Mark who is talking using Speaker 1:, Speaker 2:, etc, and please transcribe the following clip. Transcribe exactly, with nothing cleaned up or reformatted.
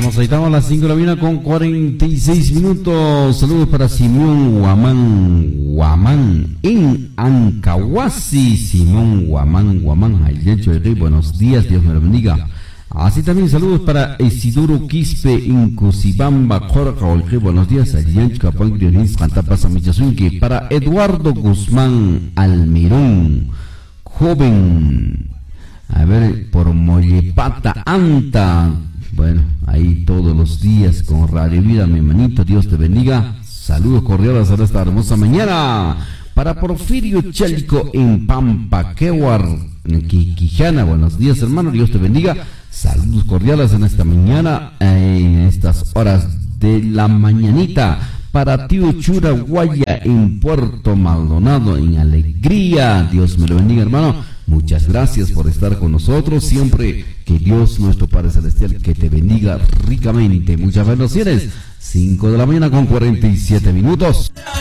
Speaker 1: estamos, ahí estamos a las cinco de la mañana con cuarenta y seis minutos. Saludos para Simón Guamán, Guamán, en Ancahuasi. Simón Guamán, Guamán, Aylecho de Rey, buenos días, Dios me lo bendiga. Así también saludos para Isidoro Quispe en Cocibamba, Jorca, Olje, buenos días, Aylecho, Capán, Grionis, Cantapasa, Michazunque. Para Eduardo Guzmán Almirón, joven, a ver, por Mollepata, Anta. Bueno, ahí todos los días con Radio Vida, mi hermanito, Dios te bendiga. Saludos cordiales a esta hermosa mañana. Para Porfirio Chalco en Pampaquewar, en Quijana, buenos días, hermano, Dios te bendiga. Saludos cordiales en esta mañana, en estas horas de la mañanita. Para Tío Churaguaya en Puerto Maldonado, en Alegría, Dios me lo bendiga, hermano. Muchas gracias por estar con nosotros. Siempre que Dios, nuestro Padre Celestial, que te bendiga ricamente. Muchas bendiciones. cinco de la mañana con cuarenta y siete minutos.